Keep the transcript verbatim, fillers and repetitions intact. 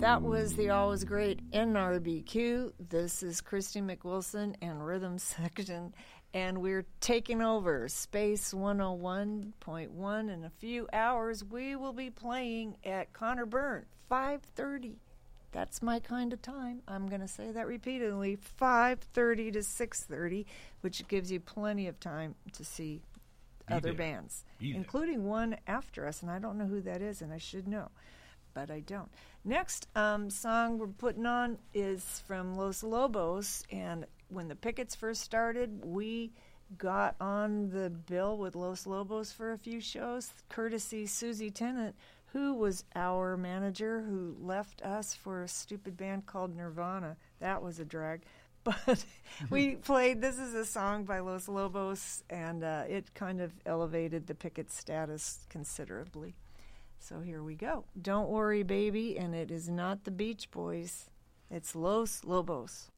That was the always great N R B Q. This is Christy McWilson and Rhythm Section, and we're taking over Space one oh one point one. In a few hours, we will be playing at Connor Byrne, five thirty. That's my kind of time. I'm going to say that repeatedly, five thirty to six thirty, which gives you plenty of time to see Be other there. bands, Be there. including one after us, and I don't know who that is, and I should know, but I don't. Next um, song we're putting on is from Los Lobos, and when the Pickets first started, we got on the bill with Los Lobos for a few shows, courtesy Susie Tennant, who was our manager, who left us for a stupid band called Nirvana. That was a drag. But we played, this is a song by Los Lobos, and uh, it kind of elevated the Picket status considerably. So here we go. Don't Worry, Baby, and it is not the Beach Boys. It's Los Lobos.